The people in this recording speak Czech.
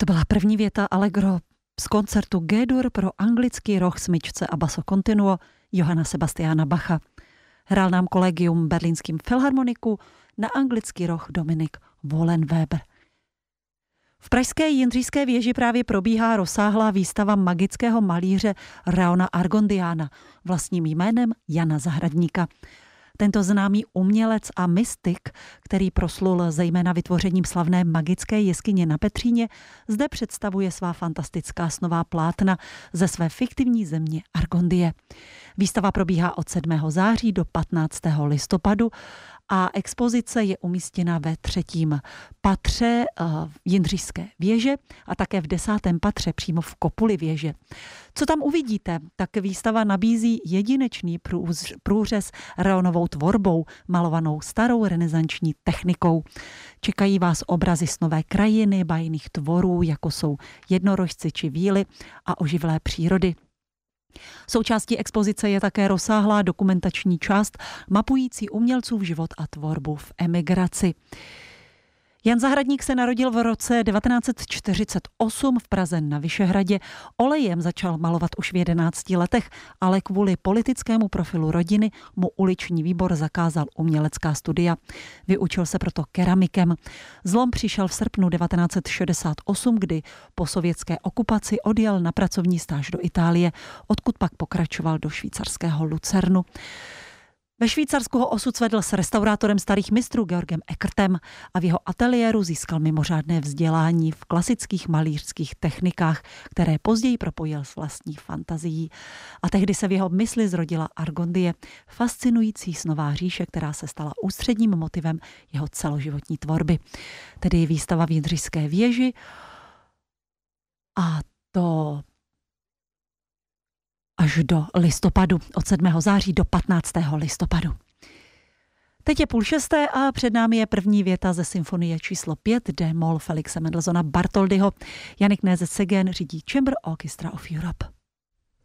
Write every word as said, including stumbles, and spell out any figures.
To byla první věta Allegro z koncertu G-dur pro anglický roh, smyčce a basso continuo Johanna Sebastiana Bacha. Hrál nám Collegium berlínským filharmoniku, na anglický roh Dominik Wollenweber. V pražské Jindřišské věži právě probíhá rozsáhlá výstava magického malíře Raona Argondiana vlastním jménem Jana Zahradníka. Tento známý umělec a mystik, který proslul zejména vytvořením slavné magické jeskyně na Petříně, zde představuje svá fantastická snová plátna ze své fiktivní země Argondie. Výstava probíhá od sedmého září do patnáctého listopadu a expozice je umístěna ve třetím patře Jindřišské věže a také v desátém patře přímo v kopuli věže. Co tam uvidíte? Tak výstava nabízí jedinečný průřez Raonovou tvorbou, malovanou starou renesanční technikou. Čekají vás obrazy snové krajiny, bajných tvorů, jako jsou jednorožci či víly a oživlé přírody. Součástí expozice je také rozsáhlá dokumentační část mapující umělcův život a tvorbu v emigraci. Jan Zahradník se narodil v roce devatenáct set čtyřicet osm v Praze na Vyšehradě. Olejem začal malovat už v jedenácti letech, ale kvůli politickému profilu rodiny mu uliční výbor zakázal umělecká studia. Vyučil se proto keramikem. Zlom přišel v srpnu devatenáct set šedesát osm, kdy po sovětské okupaci odjel na pracovní stáž do Itálie, odkud pak pokračoval do švýcarského Lucernu. Ve Švýcarsku ho osud svedl s restaurátorem starých mistrů Georgem Eckertem a v jeho ateliéru získal mimořádné vzdělání v klasických malířských technikách, které později propojil s vlastní fantazií. A tehdy se v jeho mysli zrodila Argondie, fascinující snová říše, která se stala ústředním motivem jeho celoživotní tvorby. Tedy výstava v Jindřišské věži a to až do listopadu, od sedmého září do patnáctého listopadu. Teď je půl šesté a před námi je první věta ze symfonie číslo pět D-moll Felixe Mendelssohna Bartholdyho. Janik Nézet-Segen řídí Chamber Orchestra of Europe.